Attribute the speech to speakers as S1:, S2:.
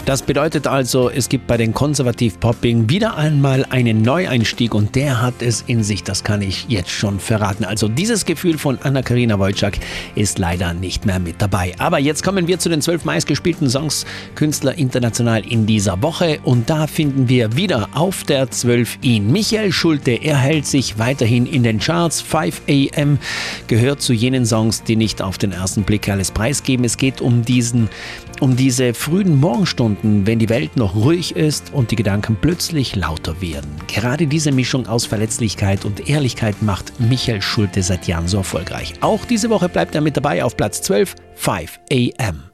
S1: Das bedeutet also, es gibt bei den Konservativ-Popping wieder einmal einen Neueinstieg und der hat es in sich, das kann ich jetzt schon verraten. Also dieses Gefühl von Anna-Karina Wojcik ist leider nicht mehr mit dabei. Aber jetzt kommen wir zu den 12 meistgespielten Songs Künstler international in dieser Woche und da finden wir wieder auf der 12 ihn. Michael Schulte, er hält sich weiterhin in den Charts. 5 AM gehört zu jenen Songs, die nicht auf den ersten Blick alles preisgeben. Es geht um diese frühen Morgenstunden, wenn die Welt noch ruhig ist und die Gedanken plötzlich lauter werden. Gerade diese Mischung aus Verletzlichkeit und Ehrlichkeit macht Michael Schulte seit Jahren so erfolgreich. Auch diese Woche bleibt er mit dabei auf Platz 12, 5 AM.